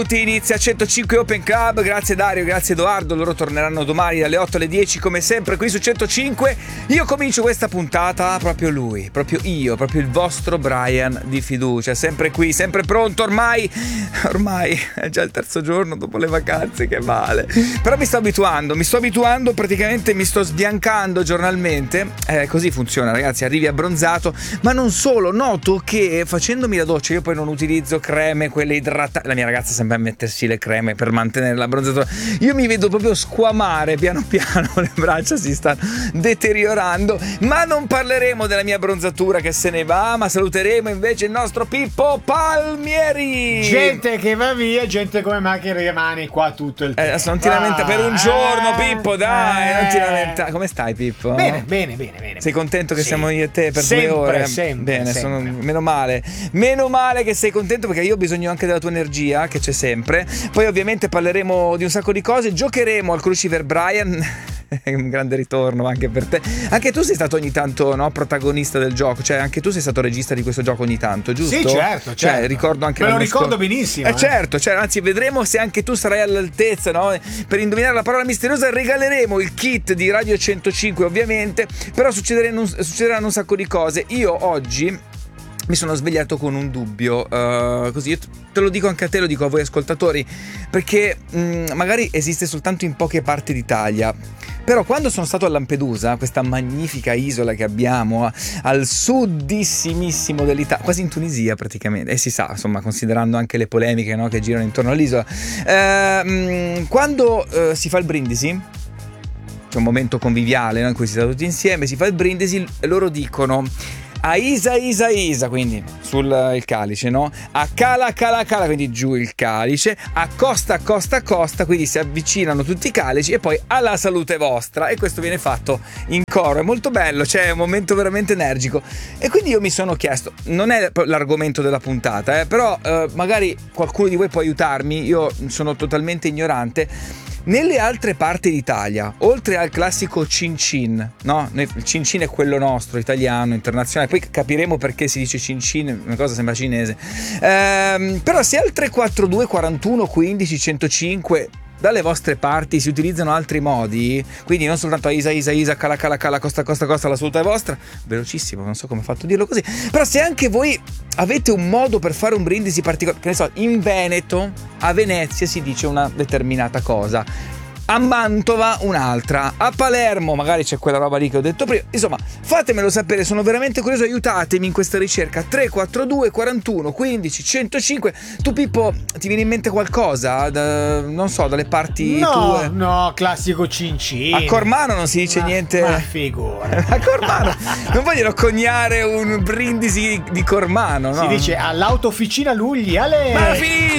Inizia 105 Open Club, grazie Dario, grazie Edoardo, loro torneranno domani dalle 8 alle 10 come sempre qui su 105. Io comincio questa puntata proprio lui, proprio io, proprio il vostro Brian di fiducia, sempre qui, sempre pronto, ormai è già il terzo giorno dopo le vacanze, che male, però mi sto abituando, praticamente mi sto sbiancando giornalmente, così funziona ragazzi, arrivi abbronzato, ma non solo, noto che facendomi la doccia, io poi non utilizzo creme, quelle idratanti, la mia ragazza sembra mettersi le creme per mantenere la bronzatura, io mi vedo proprio squamare piano piano, le braccia si stanno deteriorando, ma non parleremo della mia bronzatura che se ne va, ma saluteremo invece il nostro Pippo Palmieri. Gente che va via, gente come me che rimane qua tutto il tempo. Adesso non ti lamenta per un giorno, Pippo, dai, non ti lamenta. Come stai, Pippo? Bene. Sei contento che siamo io e te per sempre, 2 ore? Sempre. Meno male che sei contento, perché io ho bisogno anche della tua energia che c'è sempre. Poi ovviamente parleremo di un sacco di cose, giocheremo al Crucifer Brian. È un grande ritorno anche per te. Anche tu sei stato ogni tanto, no, protagonista del gioco, cioè anche tu sei stato regista di questo gioco ogni tanto, giusto? Sì, certo. Cioè, ricordo anche me lo ricordo benissimo. Certo, cioè, anzi vedremo se anche tu sarai all'altezza, no? Per indovinare la parola misteriosa regaleremo il kit di Radio 105 ovviamente, però succederanno un sacco di cose. Io oggi mi sono svegliato con un dubbio, così io te lo dico anche a te, lo dico a voi ascoltatori, perché magari esiste soltanto in poche parti d'Italia, però quando sono stato a Lampedusa, questa magnifica isola che abbiamo al sudissimissimo dell'Italia, quasi in Tunisia praticamente, e si sa, insomma, considerando anche le polemiche, no, che girano intorno all'isola, quando si fa il brindisi, c'è un momento conviviale, no, in cui si sta tutti insieme, si fa il brindisi, loro dicono a Isa, quindi sul il calice, no? A cala, quindi giù il calice, a costa, quindi si avvicinano tutti i calici, e poi alla salute vostra, e questo viene fatto in coro, è molto bello, c'è un momento veramente energico, e quindi io mi sono chiesto, non è l'argomento della puntata, però magari qualcuno di voi può aiutarmi, io sono totalmente ignorante. Nelle altre parti d'Italia, oltre al classico cin cin, no? Il cin cin è quello nostro, italiano, internazionale, poi capiremo perché si dice cin cin, una cosa sembra cinese. Però se al 342 41 15 105 dalle vostre parti si utilizzano altri modi, quindi non soltanto a Isa, cala, costa, la salute è vostra, velocissimo, non so come ho fatto a dirlo così, però se anche voi avete un modo per fare un brindisi particolare, che ne so, in Veneto, a Venezia si dice una determinata cosa, a Mantova un'altra, a Palermo magari c'è quella roba lì che ho detto prima, insomma fatemelo sapere, sono veramente curioso, aiutatemi in questa ricerca. 342 41 15 105. Tu Pippo, ti viene in mente qualcosa non so, dalle parti tue? No, classico cincin. A Cormano non si dice niente. Ma figura. A Cormano non vogliono coniare un brindisi di Cormano, no? Si dice all'autofficina Lugli, ale. Ma finisci